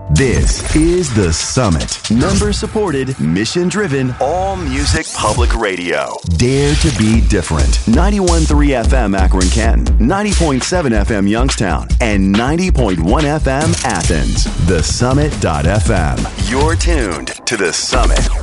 This is The Summit. Member-supported, mission-driven, all-music public radio. Dare to be different. 91.3 FM Akron-Canton, 90.7 FM Youngstown, and 90.1 FM Athens. TheSummit.fm. You're tuned to The Summit.